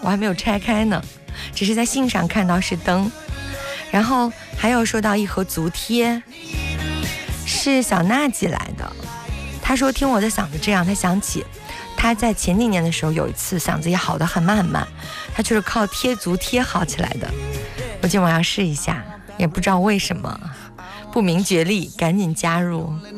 我还没有拆开呢，只是在信上看到是灯。然后还有收到一盒足贴，是小娜寄来的。她说听我的嗓子这样，她想起她在前几年的时候有一次嗓子也好得很慢很慢，她就是靠贴足贴好起来的。我今晚要试一下，也不知道为什么，不明觉厉，赶紧加入。